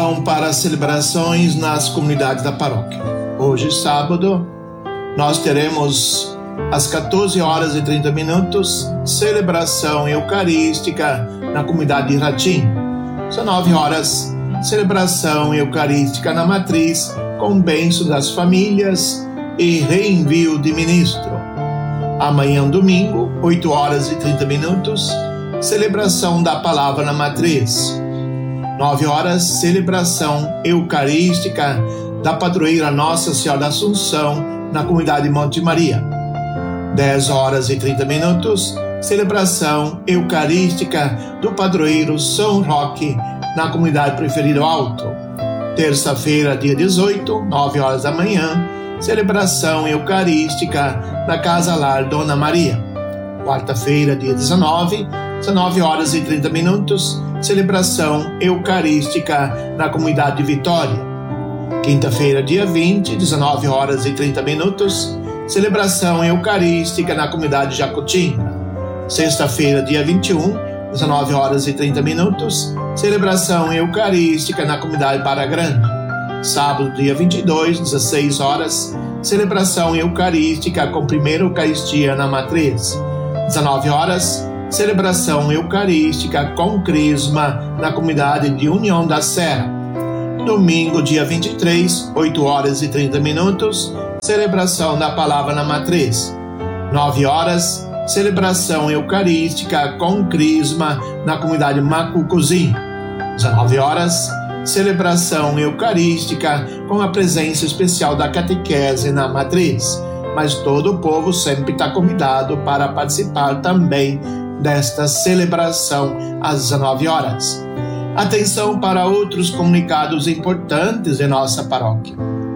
Atenção para as celebrações nas comunidades da paróquia. Hoje, sábado, nós teremos às 14h30 celebração eucarística na comunidade de Iratim. Às 19h, celebração eucarística na matriz com bênção das famílias e reenvio de ministro. Amanhã, domingo, 8h30, celebração da palavra na matriz. 9h, celebração eucarística da padroeira Nossa Senhora da Assunção na comunidade Monte Maria. 10h30, celebração eucarística do padroeiro São Roque na comunidade Preferido Alto. Terça-feira, dia 18, 9h da manhã, celebração eucarística na Casa Lar Dona Maria. Quarta-feira, dia 19, 19h30, celebração eucarística na comunidade de Vitória. Quinta-feira, dia 20, 19h30, celebração eucarística na comunidade de Jacutinga. Sexta-feira, dia 21, 19h30, celebração eucarística na comunidade Barra Grande. Sábado, dia 22, 16h, celebração eucarística com primeira Eucaristia na matriz. 19h, celebração eucarística com crisma na comunidade de União da Serra. Domingo, dia 23, 8h30, celebração da palavra na matriz. 9h, celebração eucarística com crisma na comunidade Macucuzinho. 19h, celebração eucarística com a presença especial da catequese na matriz. Mas todo o povo sempre está convidado para participar também desta celebração às 19h. Atenção para outros comunicados importantes de nossa paróquia.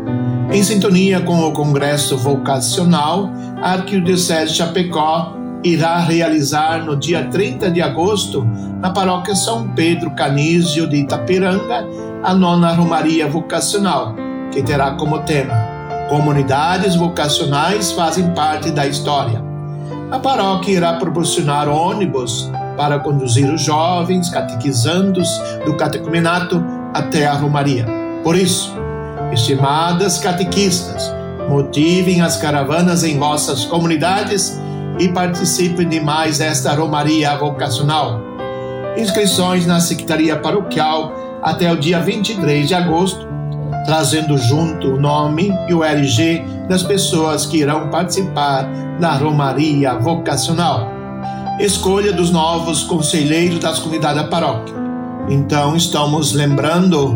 Em sintonia com o Congresso Vocacional, a Arquidiocese de Chapecó irá realizar no dia 30 de agosto, na paróquia São Pedro Canísio de Itapiranga, a 9ª Romaria Vocacional, que terá como tema Comunidades vocacionais fazem parte da história. A paróquia irá proporcionar ônibus para conduzir os jovens catequizandos do catecumenato até a Romaria. Por isso, estimadas catequistas, motivem as caravanas em vossas comunidades e participem de mais esta Romaria Vocacional. Inscrições na Secretaria Paroquial até o dia 23 de agosto, trazendo junto o nome e o RG das pessoas que irão participar da Romaria Vocacional. Escolha dos novos conselheiros das comunidades da paróquia. Então, estamos lembrando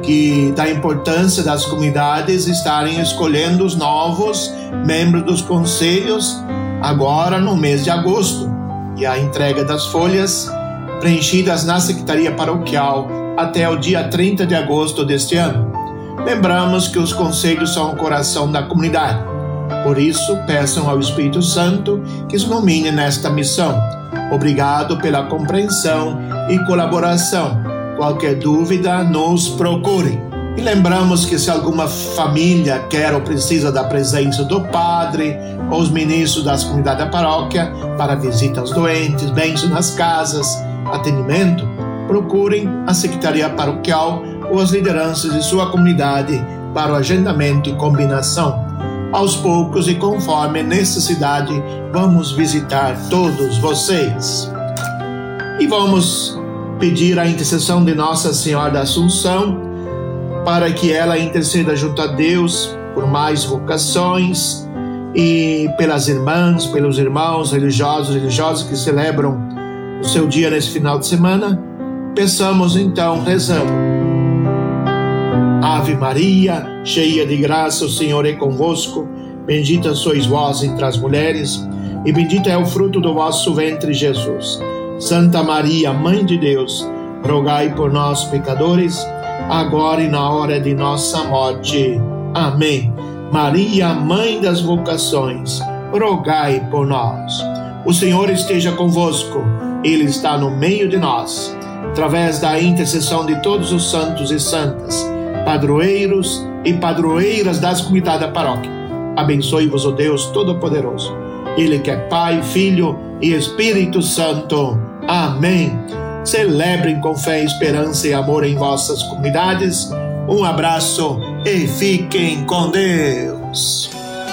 da importância das comunidades estarem escolhendo os novos membros dos conselhos agora no mês de agosto, e a entrega das folhas preenchidas na Secretaria Paroquial até o dia 30 de agosto deste ano. Lembramos que os conselhos são o coração da comunidade. Por isso, peçam ao Espírito Santo que os ilumine nesta missão. Obrigado pela compreensão e colaboração. Qualquer dúvida, nos procure. E lembramos que se alguma família quer ou precisa da presença do padre ou os ministros das comunidades da paróquia para visita aos doentes, bênção nas casas, atendimento, procurem a Secretaria Paroquial ou as lideranças de sua comunidade para o agendamento e combinação. Aos poucos e conforme necessidade, vamos visitar todos vocês. E vamos pedir a intercessão de Nossa Senhora da Assunção para que ela interceda junto a Deus por mais vocações e pelas irmãs, pelos irmãos religiosos e religiosas que celebram o seu dia nesse final de semana. Peçamos então, rezando. Ave Maria, cheia de graça, o Senhor é convosco. Bendita sois vós entre as mulheres, e bendito é o fruto do vosso ventre, Jesus. Santa Maria, Mãe de Deus, rogai por nós, pecadores, agora e na hora de nossa morte. Amém. Maria, Mãe das vocações, rogai por nós. O Senhor esteja convosco, Ele está no meio de nós. Através da intercessão de todos os santos e santas, padroeiros e padroeiras das comunidades da paróquia, abençoe-vos o Deus Todo-Poderoso, Ele que é Pai, Filho e Espírito Santo. Amém. Celebrem com fé, esperança e amor em vossas comunidades. Um abraço e fiquem com Deus.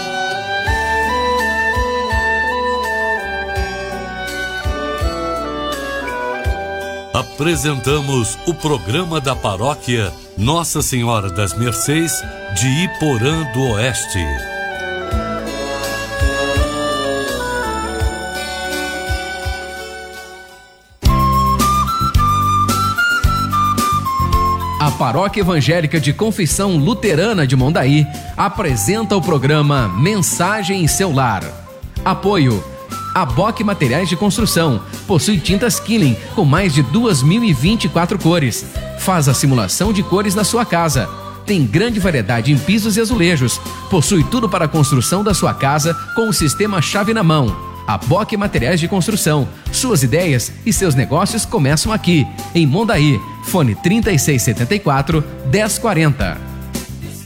Apresentamos o programa da paróquia Nossa Senhora das Mercês de Iporã do Oeste. A Paróquia Evangélica de Confissão Luterana de Mondaí apresenta o programa Mensagem em seu Lar. Apoio: ABOC Materiais de Construção. Possui tintas Killing com mais de 2.024 cores. Faz a simulação de cores na sua casa. Tem grande variedade em pisos e azulejos. Possui tudo para a construção da sua casa com o sistema chave na mão. ABOC Materiais de Construção. Suas ideias e seus negócios começam aqui, em Mondaí. Fone 3674-1040.